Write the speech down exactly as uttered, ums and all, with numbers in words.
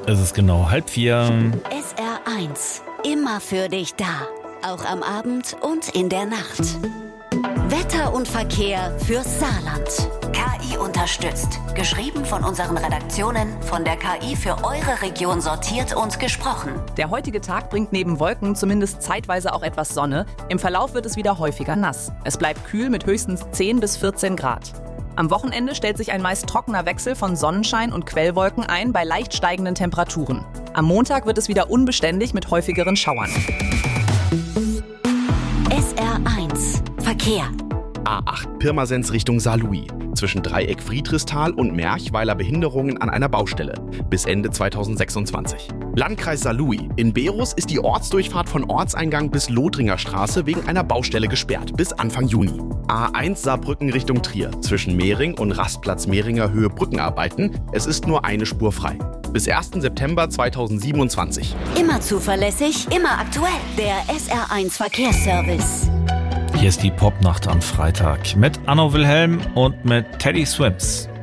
Es ist genau halb vier. S R eins. Immer für dich da. Auch am Abend und in der Nacht. Wetter und Verkehr fürs Saarland. K I unterstützt. Geschrieben von unseren Redaktionen, von der K I für eure Region sortiert und gesprochen. Der heutige Tag bringt neben Wolken zumindest zeitweise auch etwas Sonne. Im Verlauf wird es wieder häufiger nass. Es bleibt kühl mit höchstens zehn bis vierzehn Grad. Am Wochenende stellt sich ein meist trockener Wechsel von Sonnenschein und Quellwolken ein bei leicht steigenden Temperaturen. Am Montag wird es wieder unbeständig mit häufigeren Schauern. S R eins. Verkehr. A acht Pirmasens Richtung Saarlouis. Zwischen Dreieck Friedrichsthal und Merchweiler Behinderungen an einer Baustelle. Bis Ende zweitausendsechsundzwanzig. Landkreis Saarlouis. In Berus ist die Ortsdurchfahrt von Ortseingang bis Lothringer Straße wegen einer Baustelle gesperrt. Bis Anfang Juni. A eins Saarbrücken Richtung Trier. Zwischen Mehring und Rastplatz Mehringer Höhe Brückenarbeiten. Es ist nur eine Spur frei. Bis ersten September zweitausendsiebenundzwanzig. Immer zuverlässig, immer aktuell. Der S R eins Verkehrsservice. Hier ist die Popnacht am Freitag mit Anno Wilhelm und mit Teddy Swims.